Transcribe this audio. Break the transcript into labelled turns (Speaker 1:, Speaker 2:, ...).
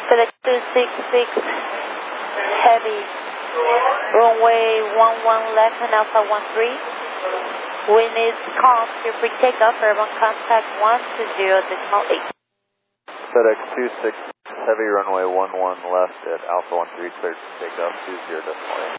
Speaker 1: FedEx 266 Heavy, runway 11 left and Alpha 13. We need calm to pre-takeoff, airborne contact 120.8.
Speaker 2: FedEx 266 Heavy, runway 11 left at Alpha 13, cleared for takeoff 20.8.